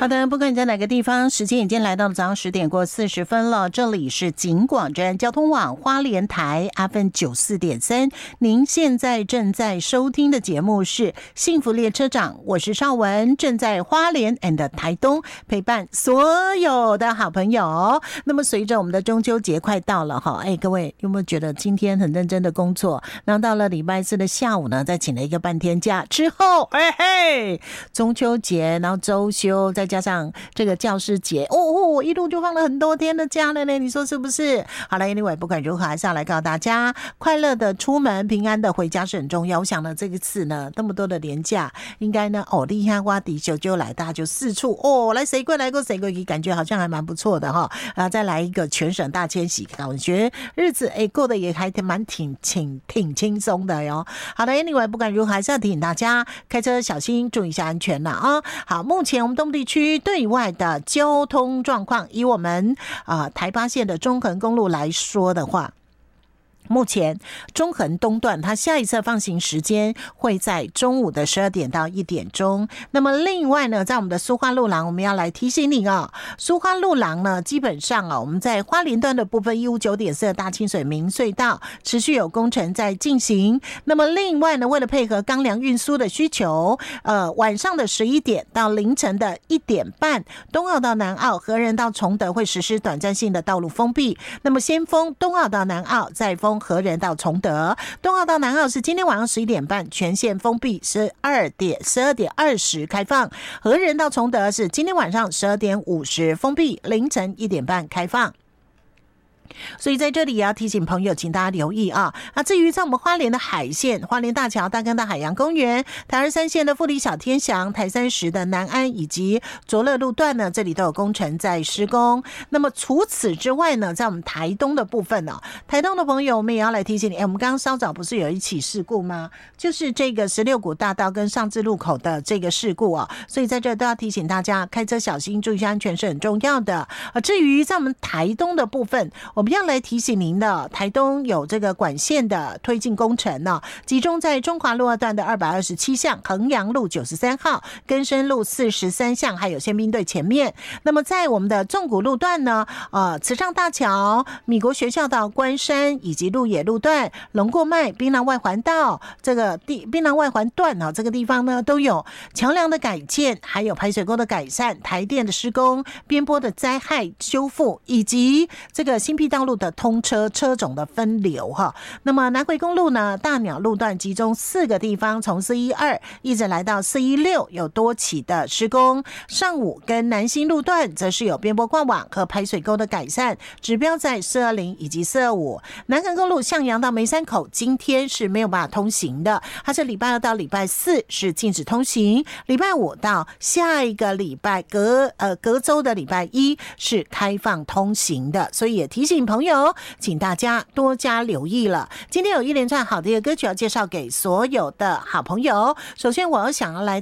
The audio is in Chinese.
好的，不管你在哪个地方，时间已经来到了早上10点过40分了。这里是警广站交通网花莲台 FM 94.3，您现在正在收听的节目是幸福列车长，我是邵文，正在花莲 and 台东陪伴所有的好朋友。那么随着我们的中秋节快到了哈，各位有没有觉得今天很认真的工作，然后到了礼拜四的下午呢，再请了一个半天假之后，中秋节，然后周休，再加上这个教师节，一路就放了很多天的假了呢，你说是不是？好了 anyway 不管如何还是要来告诉大家，快乐的出门，平安的回家是很重要。我想呢这一次呢那么多的连假，应该呢厉害挖地球就来，大家就四处来谁过来过谁过去，感觉好像还蛮不错的哈。然后再来一个全省大迁徙，感觉日子过得也还蛮挺轻松的哟。好的 anyway 不管如何还是要提醒大家开车小心，注意一下安全了啊。好，目前我们东部地区对外的交通状况，以我们台八线的中横公路来说的话，目前中横东段它下一次放行时间会在中午的12点到1点钟。那么另外呢，在我们的苏花路廊，我们要来提醒你苏花路廊呢基本上我们在花莲段的部分159.4的大清水明隧道持续有工程在进行。那么另外呢，为了配合钢梁运输的需求，晚上的11点到凌晨的1点半，东澳到南澳、和仁到崇德会实施短暂性的道路封闭。那么先封东澳到南澳，再封和仁到崇德。东澳到南澳是今天晚上11点半全线封闭，12点20开放。和仁到崇德是今天晚上12点50封闭，凌晨1点半开放。所以在这里也要提醒朋友，请大家留意至于在我们花莲的海线，花莲大桥、大坑道海洋公园、台23线的富里小天祥、台30的南安以及卓乐路段呢，这里都有工程在施工。那么除此之外呢，在我们台东的部分台东的朋友我们也要来提醒你，我们刚刚稍早不是有一起事故吗？就是这个16股大道跟上智路口的这个事故所以在这都要提醒大家开车小心，注意安全是很重要的。至于在我们台东的部分，我们要来提醒您的，台东有这个管线的推进工程集中在中华路2段的227巷、衡阳路93号、根生路43巷，还有宪兵队前面。那么在我们的纵谷路段呢，慈上大桥、米国学校到关山以及鹿野路段、龙过麦、槟榔外环道这个槟榔外环段这个地方呢都有桥梁的改建，还有排水沟的改善、台电的施工、边坡的灾害修复，以及这个新辟道路的通车车种的分流那么南回公路呢，大鸟路段集中4个地方，从412一直来到416有多起的施工。上午跟南新路段则是有边坡挂网和排水沟的改善，指标在420以及425。南横公路向阳到梅山口今天是没有办法通行的，它是礼拜2到礼拜4是禁止通行，礼拜5到下一个礼拜隔周的礼拜1是开放通行的。所以也提醒朋友，请大家多加留意了。今天有一连串好的歌曲要介绍给所有的好朋友。首先我想要来